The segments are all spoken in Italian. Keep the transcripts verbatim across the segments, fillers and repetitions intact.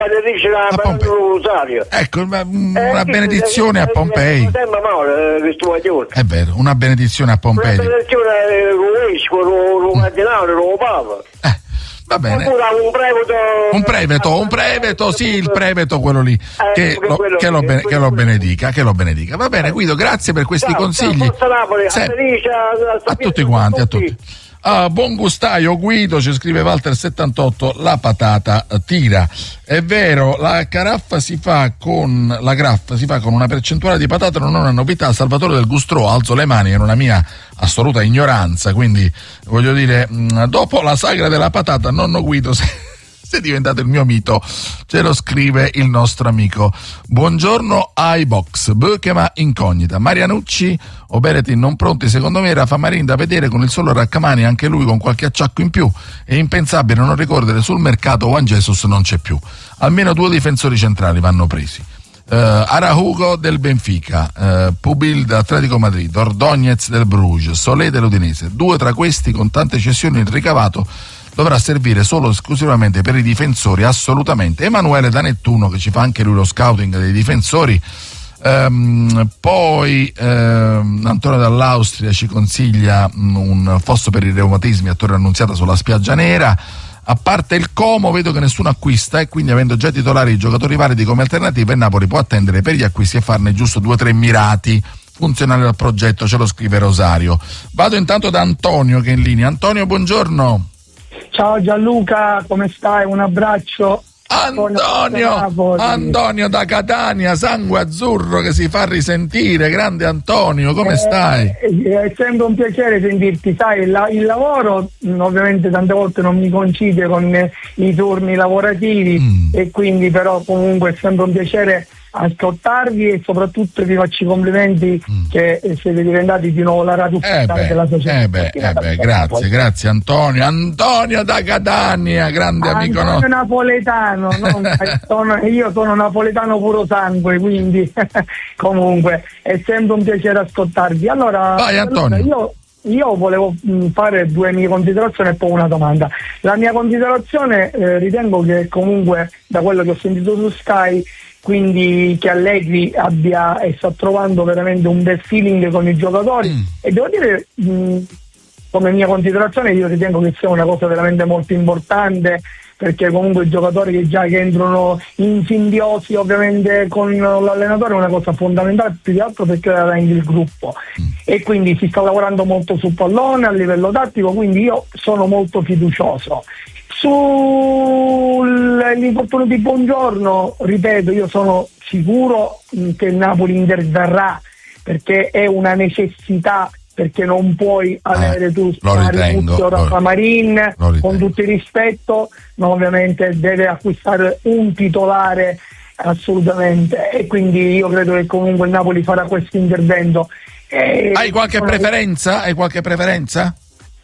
a Pompei. Rosario. Ecco, una, una eh, benedizione eh, a Pompei. Eh, È vero, una benedizione a Pompei. Una benedizione lo Papa. Eh. Va bene. Un breveto, un breveto, un breveto, sì, il breveto, quello lì, che lo, che lo, bene, che lo benedica, che lo benedica. Va bene, Guido, grazie per questi consigli. Se, a tutti quanti, a tutti. Ah, buon gustaio Guido, ci scrive Walter settantotto, la patata tira. È vero, la caraffa si fa con la graffa si fa con una percentuale di patata, non è una novità. Salvatore del Gustrò, alzo le mani, è una mia assoluta ignoranza, quindi voglio dire, dopo la sagra della patata, nonno Guido se è diventato il mio mito, ce lo scrive il nostro amico. Buongiorno ai box, Bökema incognita, Marianucci o Beretin non pronti, secondo me Rafa Marin da vedere con il solo Raccamani, anche lui con qualche acciacco in più. È impensabile non ricordare sul mercato Juan Jesus non c'è più, almeno due difensori centrali vanno presi. Uh, Araujo del Benfica, uh, Pubil dell'Atletico Madrid, Ordóñez del Bruges, Solé dell'Udinese, due tra questi con tante cessioni il ricavato dovrà servire solo e esclusivamente per i difensori, assolutamente. Emanuele da Nettuno, che ci fa anche lui lo scouting dei difensori. Um, poi um, Antonio dall'Austria ci consiglia um, un fosso per i reumatismi a Torre Annunziata sulla Spiaggia Nera. A parte il Como vedo che nessuno acquista, e quindi avendo già titolari i giocatori validi come alternativa, il Napoli può attendere per gli acquisti e farne giusto due o tre mirati funzionali al progetto, ce lo scrive Rosario. Vado intanto da Antonio che è in linea. Antonio, buongiorno. Ciao Gianluca, come stai? Un abbraccio. Antonio, Antonio da Catania, sangue azzurro che si fa risentire. Grande Antonio, come eh, stai? È sempre un piacere sentirti, sai, il, il lavoro ovviamente tante volte non mi coincide con eh, i turni lavorativi, mm. e quindi però comunque è sempre un piacere ascoltarvi, e soprattutto vi faccio i complimenti mm. che siete diventati di nuovo la radio eh beh, della società. Eh beh, eh beh, grazie, grazie Antonio. Antonio da Catania, grande Antonio amico nostro. Napoletano, non, sono, io sono napoletano puro sangue, quindi comunque è sempre un piacere ascoltarvi. Allora, vai Antonio. Allora, io Io volevo mh, fare due mie considerazioni e poi una domanda. La mia considerazione, eh, ritengo che comunque da quello che ho sentito su Sky, quindi che Allegri abbia e sta trovando veramente un bel feeling con i giocatori, mm. e devo dire, mh, come mia considerazione, io ritengo che sia una cosa veramente molto importante, perché comunque i giocatori che già che entrano in simbiosi ovviamente con l'allenatore è una cosa fondamentale, più che altro perché rende il gruppo, mm. e quindi si sta lavorando molto sul pallone a livello tattico, quindi io sono molto fiducioso. Sull'infortunio di Buongiorno, ripeto, io sono sicuro che il Napoli interverrà, perché è una necessità, perché non puoi avere eh, tu Marinuzzi o Rafa Marin, con tutto il rispetto, ma ovviamente deve acquistare un titolare assolutamente, e quindi io credo che comunque il Napoli farà questo intervento. E hai qualche sono... preferenza? Hai qualche preferenza?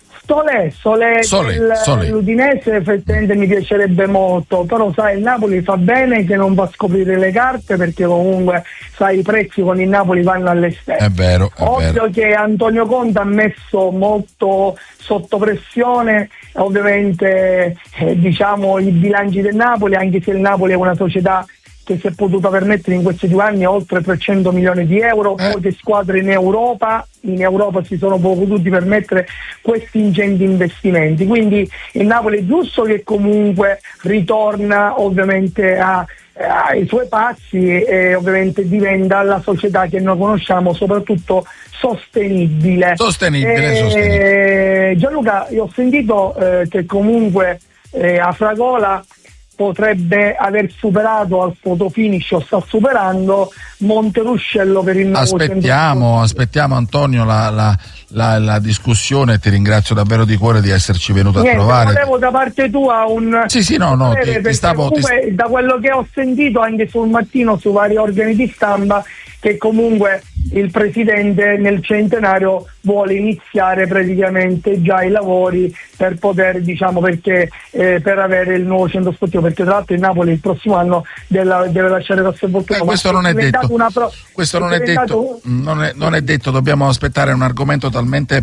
Solé, Solé, Solé, il, Solé. l'Udinese effettivamente mi piacerebbe molto, però sai, il Napoli fa bene che non va a scoprire le carte, perché comunque sai, i prezzi con il Napoli vanno alle stelle. È vero, è Ovvio vero. che Antonio Conte ha messo molto sotto pressione ovviamente eh, diciamo i bilanci del Napoli, anche se il Napoli è una società che si è potuta permettere in questi due anni oltre trecento milioni di euro, eh. poche squadre in Europa, in Europa si sono potuti permettere questi ingenti investimenti, quindi il Napoli è giusto che comunque ritorna ovviamente a, ai suoi passi e ovviamente diventa la società che noi conosciamo, soprattutto sostenibile. Sostenibile, e, sostenibile. Gianluca, io ho sentito eh, che comunque eh, a Fragola potrebbe aver superato al fotofinish, o sta superando Monteruscello per il nuovo aspettiamo centro. aspettiamo Antonio la, la, la, la discussione. Ti ringrazio davvero di cuore di esserci venuto Niente, a trovare. volevo da parte tua un sì sì no no ti, ti stavo comunque, ti... da quello che ho sentito anche sul mattino su vari organi di stampa, che comunque il presidente nel centenario vuole iniziare praticamente già i lavori per poter, diciamo, perché eh, per avere il nuovo centro sportivo, perché tra l'altro il Napoli il prossimo anno deve, deve lasciare Castelvolturno. Eh, questo non è detto, pro... questo non è, è detto, non è, non è detto, dobbiamo aspettare. Un argomento talmente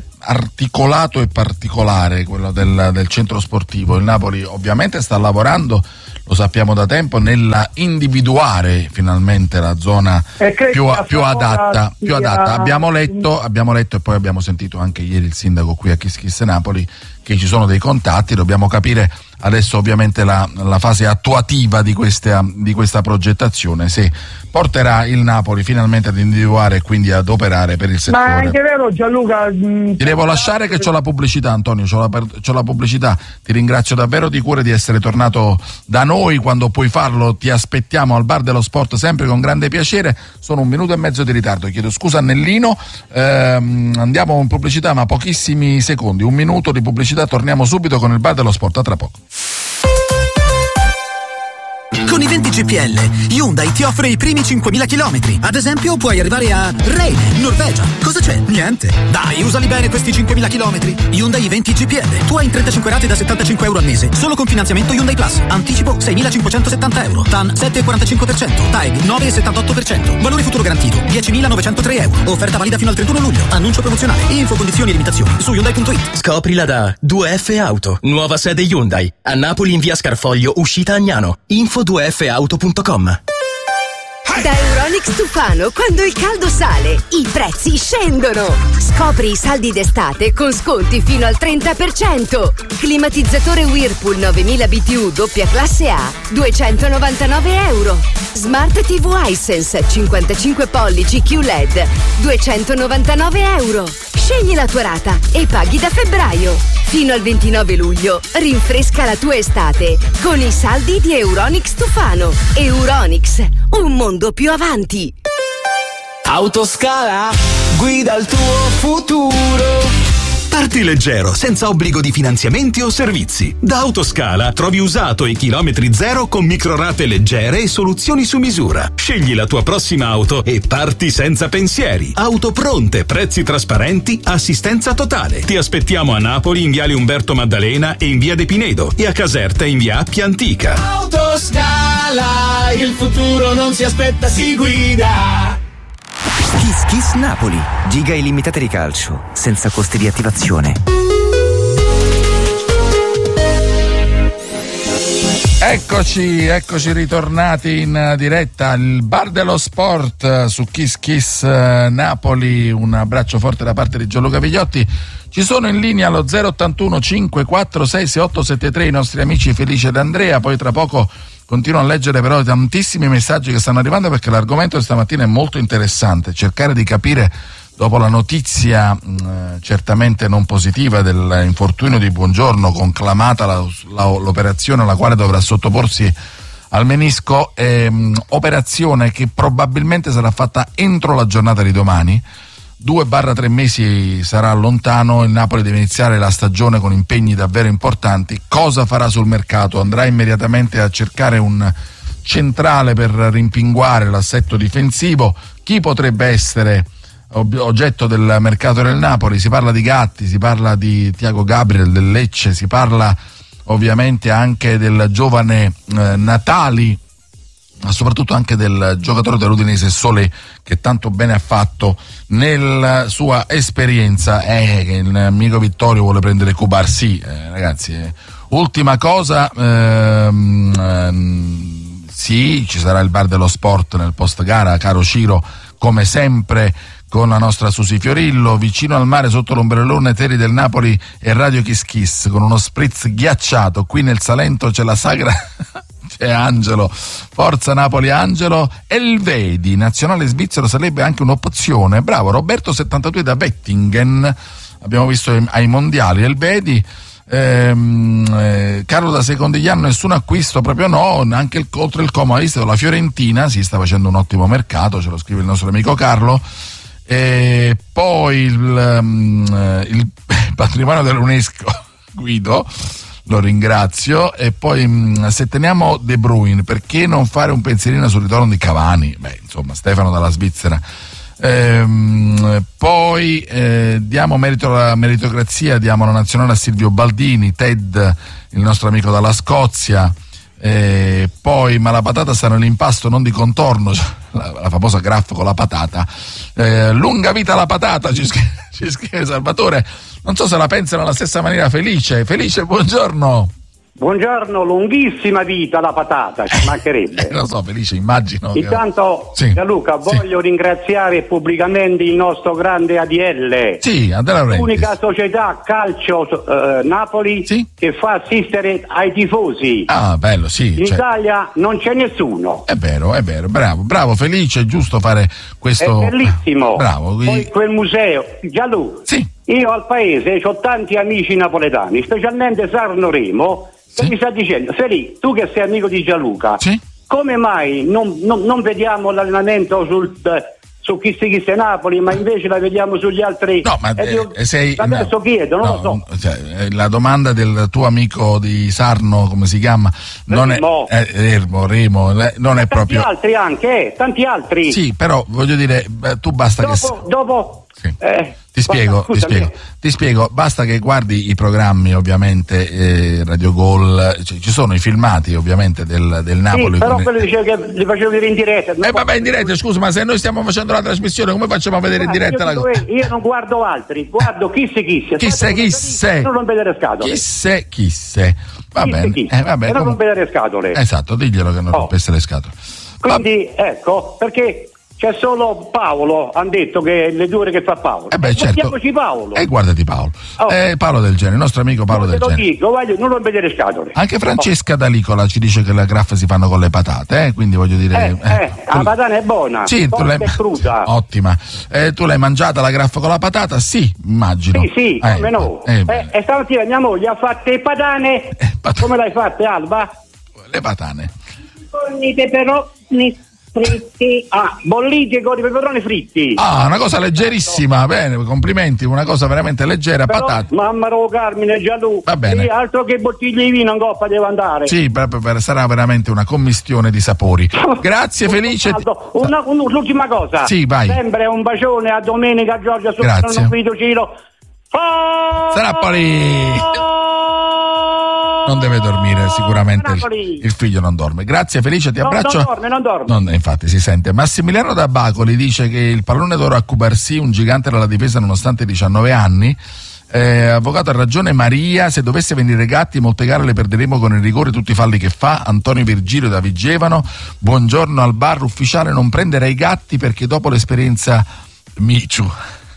articolato e particolare, quello del, del centro sportivo. Il Napoli ovviamente sta lavorando, lo sappiamo da tempo, nella individuare finalmente la zona più, più adatta. Più adatta. Abbiamo letto, abbiamo letto e poi abbiamo sentito anche ieri il sindaco qui a Kiss Kiss Napoli che ci sono dei contatti, dobbiamo capire adesso ovviamente la, la fase attuativa di questa, di questa progettazione, se porterà il Napoli finalmente ad individuare e quindi ad operare per il settore. Ma è anche vero, Gianluca. Mh, Ti devo lasciare che c'ho la pubblicità, Antonio, c'ho la, c'ho la pubblicità. Ti ringrazio davvero di cuore di essere tornato da noi, quando puoi farlo ti aspettiamo al Bar dello Sport sempre con grande piacere. Sono un minuto e mezzo di ritardo, chiedo scusa Annellino, ehm, andiamo in pubblicità ma pochissimi secondi, un minuto di pubblicità, torniamo subito con il Bar dello Sport, a tra poco. Con i venti G P L, Hyundai ti offre i primi cinquemila chilometri. Ad esempio, puoi arrivare a Rheine, Norvegia. Cosa c'è? Niente. Dai, usali bene questi cinquemila chilometri. Hyundai venti G P L. Tu hai in trentacinque rate da settantacinque euro al mese. Solo con finanziamento Hyundai Plus. Anticipo seimilacinquecentosettanta euro. T A N sette virgola quarantacinque per cento. T A E G nove virgola settantotto per cento. Valore futuro garantito diecimilanovecentotré euro. Offerta valida fino al trentuno luglio. Annuncio promozionale. Info, condizioni e limitazioni su Hyundai punto it. Scoprila da due F Auto. Nuova sede Hyundai. A Napoli in via Scarfoglio, uscita Agnano. Info due F auto punto com. Da Euronics Tufano, quando il caldo sale, i prezzi scendono. Scopri i saldi d'estate con sconti fino al trenta per cento. Climatizzatore Whirlpool novemila B T U doppia classe A, duecentonovantanove euro. Smart T V Hisense cinquantacinque pollici Q L E D, duecentonovantanove euro. Scegli la tua rata e paghi da febbraio. Fino al ventinove luglio, rinfresca la tua estate con i saldi di Euronics Tufano. Euronics, un mondo più avanti. Autoscala, guida il tuo futuro. Parti leggero, senza obbligo di finanziamenti o servizi. Da Autoscala trovi usato e chilometri zero con microrate leggere e soluzioni su misura. Scegli la tua prossima auto e parti senza pensieri. Auto pronte, prezzi trasparenti, assistenza totale. Ti aspettiamo a Napoli in viale Umberto Maddalena e in via De Pinedo e a Caserta in via Appia Antica. Autoscala, il futuro non si aspetta, si guida. Kiss Kiss Napoli, giga illimitate di calcio, senza costi di attivazione. Eccoci, eccoci ritornati in diretta al Bar dello Sport su Kiss Kiss Napoli. Un abbraccio forte da parte di Gianluca Vigliotti. Ci sono in linea allo zero ottantuno cinque quattro sei sei otto sette tre i nostri amici Felice ed Andrea, poi tra poco continuo a leggere però tantissimi messaggi che stanno arrivando, perché l'argomento di stamattina è molto interessante, cercare di capire, dopo la notizia mh, certamente non positiva dell'infortunio di Buongiorno, conclamata la, la, l'operazione alla quale dovrà sottoporsi al menisco, eh, mh, operazione che probabilmente sarà fatta entro la giornata di domani. Due barra tre mesi sarà lontano, il Napoli deve iniziare la stagione con impegni davvero importanti. Cosa farà sul mercato? Andrà immediatamente a cercare un centrale per rimpinguare l'assetto difensivo? Chi potrebbe essere oggetto del mercato del Napoli? Si parla di Gatti, si parla di Thiago Gabriel del Lecce, si parla ovviamente anche del giovane eh, Natali, ma soprattutto anche del giocatore dell'Udinese Solé, che tanto bene ha fatto nella sua esperienza. Eh, che il amico Vittorio vuole prendere Cubarsì, eh, ragazzi, eh. ultima cosa, ehm, ehm, sì, ci sarà il Bar dello Sport nel post gara, caro Ciro, come sempre con la nostra Susi Fiorillo, vicino al mare sotto l'ombrellone Teri del Napoli e Radio Kiss Kiss, con uno spritz ghiacciato. Qui nel Salento c'è la sagra c'è Angelo, forza Napoli Angelo. Elvedi, nazionale svizzero, sarebbe anche un'opzione. Bravo Roberto settantadue da Wettingen, abbiamo visto ai mondiali. Elvedi, ehm, eh, Carlo da Secondigliano, nessun acquisto, proprio no, anche il, oltre il Como, ha visto la Fiorentina, si sta facendo un ottimo mercato, ce lo scrive il nostro amico Carlo. E poi il, um, il patrimonio dell'UNESCO, Guido, lo ringrazio. E poi um, se teniamo De Bruyne, perché non fare un pensierino sul ritorno di Cavani? Beh, insomma, Stefano dalla Svizzera. Ehm, poi eh, diamo merito alla meritocrazia, diamo la nazionale a Silvio Baldini. Ted, il nostro amico dalla Scozia. E poi, ma la patata sta nell'impasto, non di contorno, la, la famosa graffa con la patata. Eh, lunga vita alla patata, ci scrive, ci scrive Salvatore. Non so se la pensano alla stessa maniera Felice. Felice, buongiorno. Buongiorno, lunghissima vita la patata, ci mancherebbe. Eh, lo so, Felice, immagino. Intanto, che... sì. Gianluca, voglio sì. ringraziare pubblicamente il nostro grande A D L. Sì, Andrea Laurentiis. L'unica società calcio eh, Napoli sì? che fa assistere ai tifosi. Ah, bello, sì. In cioè... Italia non c'è nessuno. È vero, è vero, bravo, bravo Felice, è giusto fare questo. È bellissimo. Bravo. Poi quel museo, Gianluca. Sì. Io al paese ho tanti amici napoletani, specialmente Sarno Remo. Sì. Che mi sta dicendo, Feli, tu che sei amico di Gianluca, sì? come mai non, non, non vediamo l'allenamento sul, su chi si chi se Napoli, ma invece la vediamo sugli altri? No, ma eh, io, sei, adesso no, chiedo, non no, lo so. Cioè, la domanda del tuo amico di Sarno, come si chiama? Non Remo. È, eh, Remo, Remo, non è tanti proprio. Tanti altri anche, eh, tanti altri. Sì, però voglio dire, tu basta dopo, che. Dopo. Sì. Eh, ti spiego, guarda, ti spiego, ti spiego, basta che guardi i programmi ovviamente eh, Radio Gol, cioè, ci sono i filmati ovviamente del, del Napoli. Sì, però con... quello diceva che li facevo vedere in diretta. Eh vabbè, in diretta, scusa, ma se noi stiamo facendo la trasmissione come facciamo a vedere in diretta io, la cosa? Io non guardo altri, guardo chi se chi se. Chi se chi se. Non rompere le scatole. Chi se chi se. Va chi bene. Chi eh, vabbè, e non come... rompere le scatole. Esatto, diglielo che non oh. rompesse le scatole. Quindi va... ecco, perché c'è solo Paolo, hanno detto che le due ore che fa Paolo. Eh beh, e certo. Paolo. E eh, guardati Paolo. Oh. Eh, Paolo Del Genere, il nostro amico Paolo Del Genere. Te lo dico, voglio, non rompere le scatole. Anche Francesca oh. D'Alicola ci dice che le graffe si fanno con le patate, eh? Quindi voglio dire. Eh, eh, eh, la patata è buona. Sì, tu l'hai... è cruda. Ottima. Eh, tu l'hai mangiata la graffa con la patata? Sì, immagino. Sì, sì, eh, come no. Eh, eh, e stamattina mia moglie ha fatto le patane. Eh, pat... Come l'hai fatte, Alba? Le patane. Con i peperoni fritti, ah, bolliti con i peperoni fritti. Ah, una cosa leggerissima, bene, complimenti, una cosa veramente leggera, però, patate. Mamma Ro Carmine, già tu. Va bene. Sì, altro che bottiglie di vino in coppa deve andare. Sì, per, per, sarà veramente una commistione di sapori. Grazie Felice. Una, una, l'ultima cosa. Sì, vai. Sempre un bacione a Domenica Giorgia su Grazie. Ciro. Sarà poi. Non deve dormire sicuramente, il, il figlio non dorme. Grazie Felice, ti no, abbraccio. Non dorme, non dorme. Non, infatti si sente. Massimiliano da Bacoli dice che il pallone d'oro a Cubarsì, un gigante della difesa nonostante i diciannove anni. Eh, avvocato, ha ragione Maria, se dovesse venire Gatti molte gare le perderemo con il rigore, tutti i falli che fa. Antonio Virgilio da Vigevano, buongiorno al bar ufficiale, non prenderei Gatti perché dopo l'esperienza Miciu.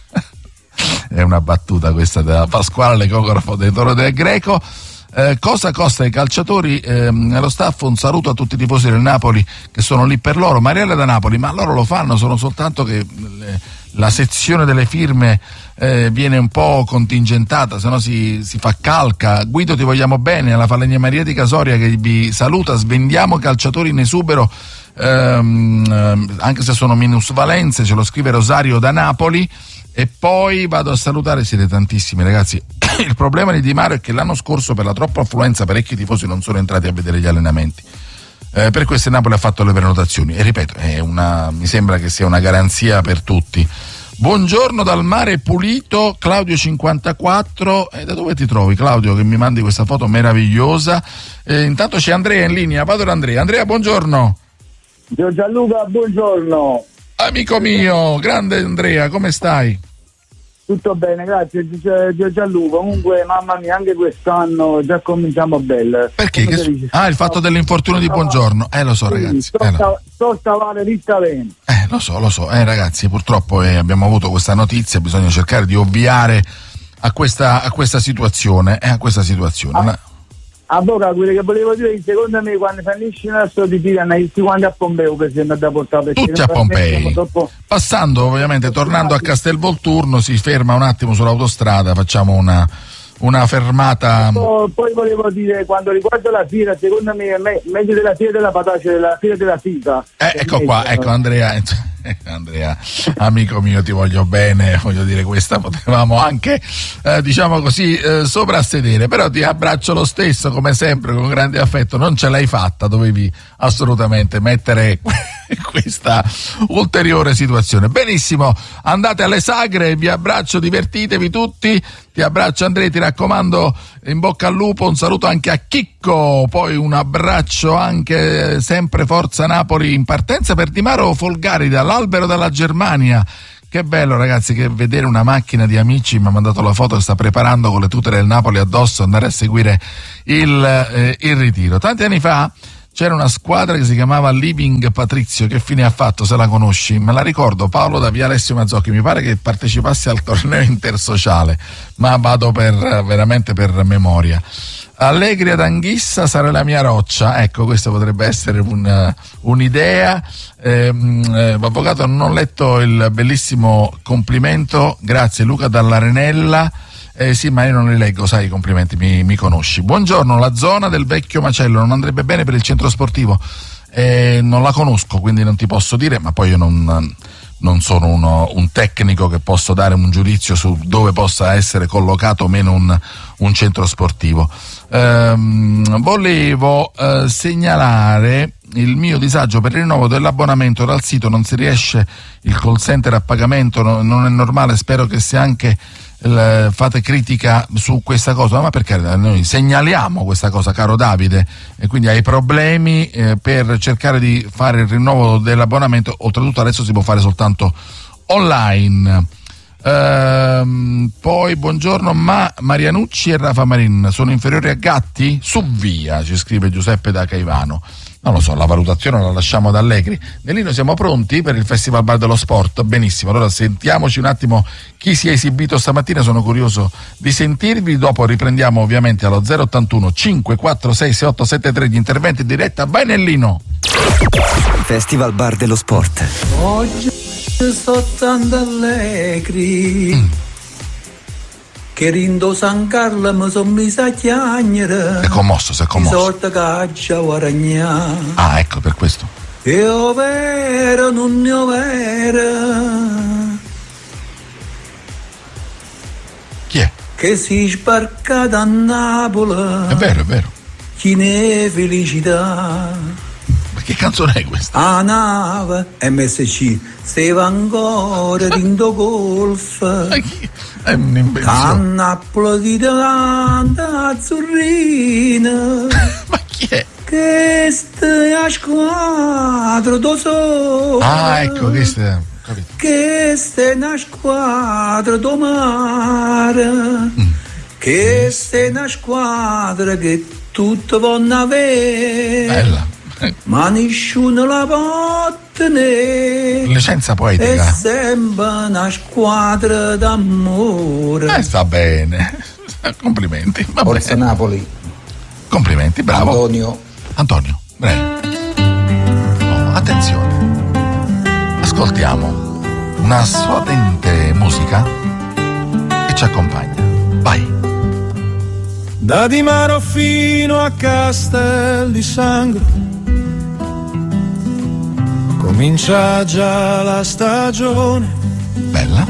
È una battuta questa della Pasquale, l'ecografo del Toro del Greco. Eh, cosa costa ai calciatori? Eh, allo staff un saluto a tutti i tifosi del Napoli che sono lì per loro. Mariella da Napoli, ma loro lo fanno, sono soltanto che le, la sezione delle firme eh, viene un po' contingentata, se no si, si fa calca. Guido, ti vogliamo bene, alla falegnameria di Casoria che vi saluta. Svendiamo calciatori in esubero, ehm, anche se sono minusvalenze, ce lo scrive Rosario da Napoli. E poi vado a salutare, siete tantissimi ragazzi. Il problema di Di Mario è che l'anno scorso per la troppa affluenza parecchi tifosi non sono entrati a vedere gli allenamenti. Eh, per questo Napoli ha fatto le prenotazioni e ripeto, è una, mi sembra che sia una garanzia per tutti. Buongiorno dal mare pulito, Claudio cinquantaquattro. E eh, da dove ti trovi Claudio che mi mandi questa foto meravigliosa? Eh, intanto c'è Andrea in linea, vado da Andrea. Andrea, buongiorno. Gianluca, buongiorno. Amico mio, grande Andrea, come stai? Tutto bene, grazie Gianluca. Comunque, mamma mia, anche quest'anno già cominciamo bene. Perché? Che... Ah, il fatto dell'infortunio di Buongiorno. Eh, lo so, ragazzi. Sto eh, lo... stavale ritta bene. Eh, lo so, lo so. Eh, ragazzi, purtroppo eh, abbiamo avuto questa notizia, bisogna cercare di ovviare a questa, a questa situazione. Eh, a questa situazione. Ah. Avvocato, quello che volevo dire, secondo me quando finisce la storia di tirano tutti quanti a Pompeo per esempio da portare tutti a Pompei troppo... passando ovviamente tornando a Castelvolturno si ferma un attimo sull'autostrada, facciamo una una fermata. Poi, poi volevo dire, quando riguarda la fiera, secondo me è me, meglio della fiera della patata, della fiera della figa. Eh, ecco qua, ecco Andrea, Andrea, amico mio, ti voglio bene, voglio dire, questa potevamo anche, eh, diciamo così, eh, soprassedere, però ti abbraccio lo stesso, come sempre, con grande affetto. Non ce l'hai fatta, dovevi assolutamente mettere questa ulteriore situazione. Benissimo, andate alle sagre, vi abbraccio, divertitevi tutti, ti abbraccio Andrea, ti raccomando, in bocca al lupo, un saluto anche a Chicco, poi un abbraccio anche sempre Forza Napoli in partenza per Di Maro Folgari dall'Albero della Germania, Che bello ragazzi, che vedere una macchina di Amici, mi ha mandato la foto che sta preparando con le tute del Napoli addosso andare a seguire il, eh, il ritiro. Tanti anni fa c'era una squadra che si chiamava Living Patrizio, che fine ha fatto, se la conosci? Me la ricordo, Paolo da via Alessio Mazzocchi, mi pare che partecipasse al torneo intersociale, ma vado per veramente per memoria. Allegri ad Anghissa sarà la mia roccia, ecco, questa potrebbe essere un, un'idea. Eh, eh, avvocato, non ho letto il bellissimo complimento, grazie Luca dall'Arenella. Eh sì, ma io non li leggo, sai, i complimenti, mi, mi conosci. Buongiorno, la zona del vecchio macello non andrebbe bene per il centro sportivo? Eh, non la conosco, quindi non ti posso dire, ma poi io non, non sono uno, un tecnico che posso dare un giudizio su dove possa essere collocato o meno un, un centro sportivo. Eh, volevo eh, segnalare il mio disagio per il rinnovo dell'abbonamento dal sito, non si riesce, il call center a pagamento no, non è normale, spero che sia anche il, fate critica su questa cosa, ma perché noi segnaliamo questa cosa, caro Davide, e quindi hai problemi eh, per cercare di fare il rinnovo dell'abbonamento, oltretutto adesso si può fare soltanto online. Ehm, poi buongiorno, ma Marianucci e Rafa Marin sono inferiori a Gatti? Su via, ci scrive Giuseppe da Caivano. Non lo so, la valutazione la lasciamo ad Allegri. Nellino, siamo pronti per il Festival Bar dello Sport? Benissimo, allora sentiamoci un attimo chi si è esibito stamattina, sono curioso di sentirvi, dopo riprendiamo ovviamente allo zero ottantuno cinque quattro sei sei otto sette tre gli interventi in diretta. Vai Nellino! Festival Bar dello Sport. Oggi sto tanto allegri mm. che rindo San Carlo mi son messa a chiagnere. È commosso, si è commosso. Sorta caccia guaragna. Ah, ecco, per questo. Io vero, non io vero. Chi è? Che si sbarca da Napoli. È vero, è vero. Chi ne è felicità. Ma che canzone è questa? A nave M S C se va ancora rindo golf. È un'invenzione. Napoli di davanti azzurrina. Ma chi è? Che stai a squadra do sole. Ah, ecco, questa è, capito. Che stai una squadra do mare. Mm. Che stai una squadra che tutto vanno avere. Bella. Ma nessuno la può ne. Licenza poetica. È sempre una squadra d'amore. Eh, sta bene. Complimenti. Va Forza bene. Napoli. Complimenti, bravo. Antonio. Antonio, prego. Oh, attenzione. Ascoltiamo una suadente musica che ci accompagna. Vai. Da Di Maro fino a Castel di Sangro comincia già la stagione. Bella.